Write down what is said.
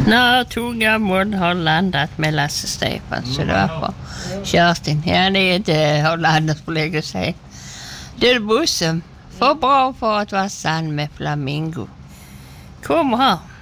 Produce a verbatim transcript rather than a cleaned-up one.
När tunga mun har landat med Lasse Stefan, så det var för Kerstin. Ja, det är inte har landat på länge sedan. Du bussen, för bra för att vara sann med Flamingo. Kom här.